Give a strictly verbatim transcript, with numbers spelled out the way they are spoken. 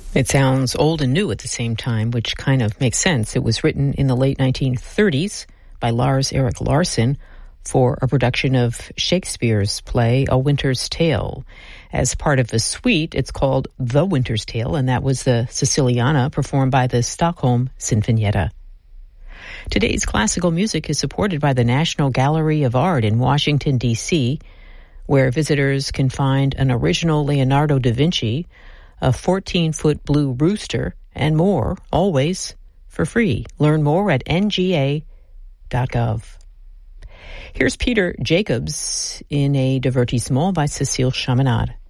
It sounds old and new at the same time, which kind of makes sense. It was written in the late nineteen thirties by Lars Erik Larsson for a production of Shakespeare's play A Winter's Tale. As part of a suite, it's called The Winter's Tale, and that was the Siciliana performed by the Stockholm Sinfonietta. Today's classical music is supported by the National Gallery of Art in Washington, D C, where visitors can find an original Leonardo da Vinci, a fourteen-foot blue rooster, and more, always for free. Learn more at N G A dot gov. Here's Peter Jacobs in a divertissement by Cécile Chaminade.